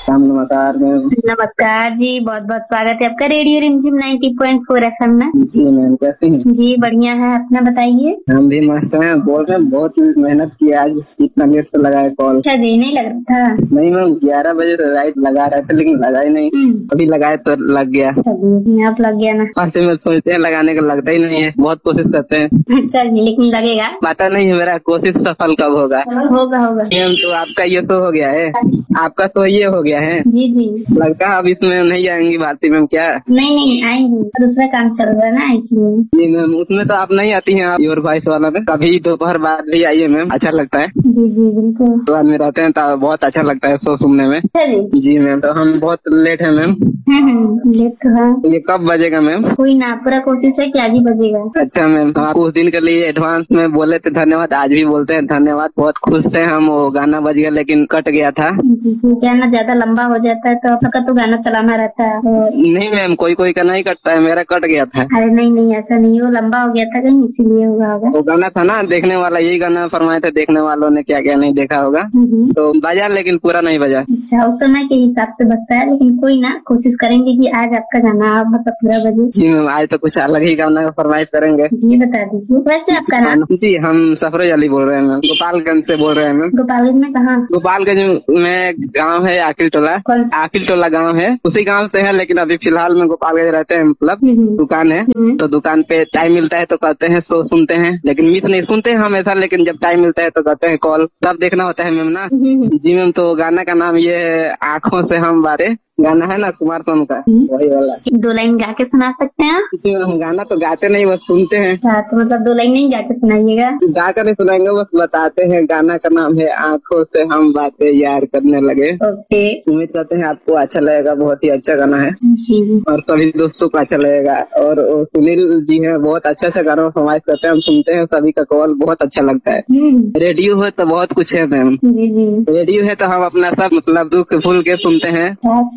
नमस्कार मैम। नमस्कार जी, बहुत बहुत स्वागत है आपका रेडियो रिमझिम 90.4 एफएम में। जी मैम, कैसे हैं? जी बढ़िया है, अपना बताइए। हम भी मस्त हैं। बोल रहे हैं बहुत मेहनत की, आज इतना लेट से लगाया कॉल। अच्छा जी, नहीं लग रहा था? नहीं मैम, 11 बजे से राइट लगा रहे थे लेकिन लगा ही नहीं। अभी लगाए तो लग गया। चलिए, आप लग गया ना। ऐसे में सोचते हैं लगाने का, लगता ही नहीं है। बहुत कोशिश करते हैं। अच्छा जी, लेकिन लगेगा। पता नहीं है मेरा कोशिश सफल कब होगा। होगा होगा। मैम तो आपका ये तो हो गया है, आपका तो ये हो गया है। जी जी। लगता है अब इसमें नहीं आएंगी भारती मैम क्या? नहीं आएंगी, दूसरा काम चल रहा है ना इसलिए। जी मैम, उसमें तो आप नहीं आती हैं। आप योर वॉइस वाला में कभी दोपहर बाद भी आइए मैम, अच्छा लगता है। जी जी बिल्कुल। तो में रहते हैं तो बहुत अच्छा लगता है शो सुनने में। अच्छा जी। जी मैम, तो हम बहुत लेट है मैम। लेट तो है। ये कब बजेगा मैम? कोई ना, पूरा कोशिश है कि आज ही बजेगा। अच्छा मैम, आप उस दिन के लिए एडवांस में बोले थे धन्यवाद, आज भी बोलते हैं धन्यवाद। बहुत खुश थे हम, वो गाना बज गया लेकिन कट गया था। क्या ना, ज्यादा लंबा हो जाता है तो आपका तो गाना चलाना रहता है। नहीं मैम, कोई का नहीं कटता है, मेरा कट गया था। अरे नहीं ऐसा नहीं, वो लंबा हो गया था कहीं, इसीलिए होगा। वो गाना था ना देखने वाला, यही गाना फरमाए थे। देखने वालों ने क्या क्या नहीं देखा होगा, तो बजा लेकिन पूरा नहीं बजा। अच्छा, उस समय के हिसाब से बजता है, लेकिन कोई ना, कोशिश करेंगे कि आज आपका गाना आप मतलब पूरा बजे। जी मैम, आज तो कुछ अलग ही गाना फरमाइश करेंगे। जी बता दीजिए। वैसे आपका नाम? जी, हम सफरोज अली बोल रहे हैं मैम, गोपालगंज से बोल रहे हैं मैम। गोपालगंज में कहाँ? गोपालगंज में गांव है आकिल टोला। कौन? आकिल टोला गांव है, उसी गांव से है, लेकिन अभी फिलहाल में गोपालगंज रहते हैं। मतलब दुकान है, तो दुकान पे टाइम मिलता है तो कहते हैं शो सुनते हैं, लेकिन मिस नहीं सुनते हैं हमेशा, लेकिन जब टाइम मिलता है तो कहते हैं कॉल। तब देखना होता है मैम ना। जी मैम, तो गाना का नाम ये है आँखों से हम बारे। गाना है ना कुमार सोनू का, वही वाला। 2 लाइन गा के सुना सकते हैं? जी मैम, गाना तो गाते नहीं, बस सुनते हैं। तो मतलब 2 लाइन नहीं गा के सुनाइएगा? गा कर नहीं सुनाएंगे, बस बताते हैं। गाना का नाम है आँखों से हम बातें यार करने लगे। ओके। उम्मीद करते हैं आपको अच्छा लगेगा, बहुत ही अच्छा गाना है और सभी दोस्तों को अच्छा लगेगा। और सुनील जी है, बहुत अच्छा गाना फरमाइश करते हैं, हम सुनते हैं। सभी का कॉल बहुत अच्छा लगता है। रेडियो है तो बहुत कुछ है मैम। जी जी। रेडियो है तो हम अपना सब मतलब दुख भूल के सुनते हैं।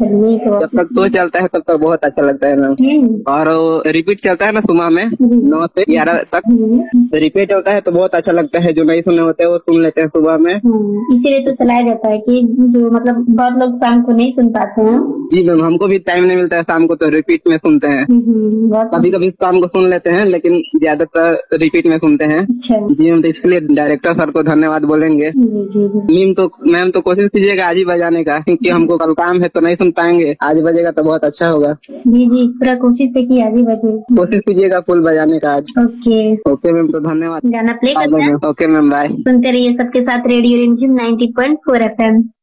जब तक तो चलता है तब तक बहुत अच्छा लगता है मैम। और रिपीट चलता है ना सुबह में 9 से 11 तक, तो रिपीट होता है तो बहुत अच्छा लगता है। जो नहीं सुने होते हैं वो सुन लेते हैं सुबह में। इसीलिए तो चलाया जाता है कि जो मतलब बहुत लोग शाम को नहीं सुन पाते हैं। जी मैम, हमको भी टाइम नहीं मिलता है शाम को, तो रिपीट में सुनते हैं। कभी कभी शाम को सुन लेते हैं, लेकिन ज्यादातर रिपीट में सुनते हैं। जी मैम, तो इसके लिए डायरेक्टर सर को धन्यवाद बोलेंगे। मैम तो कोशिश कीजिएगा आज ही बजाने का, क्योंकि हमको कल काम है तो नहीं सुन पाएंगे। आज बजेगा तो बहुत अच्छा होगा। जी जी, पूरा कोशिश है कि आज ही बजे। कोशिश कीजिएगा फुल बजाने का आज। ओके मैम, तो धन्यवाद। गाना प्ले करना है। Okay ma'am, bye. सुनते रहिए सबके साथ रेडियो रिमझिम 90.4 एफएम।